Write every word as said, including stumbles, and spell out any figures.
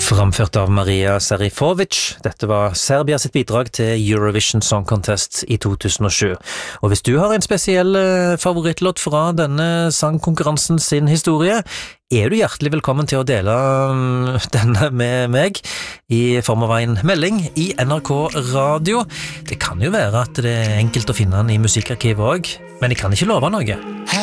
Framført av Maria Serifovic. Dette var Serbia sitt bidrag til Eurovision Song Contest i to tusen og sju. Og hvis du har en spesiell favorittlåt fra denne sangkonkurransen sin historie, er du hjertelig velkommen til å dele denne med meg i form av en melding i N R K Radio. Det kan jo være at det er enkelt å finne den i musikkarkivet også, men jeg kan ikke love noe.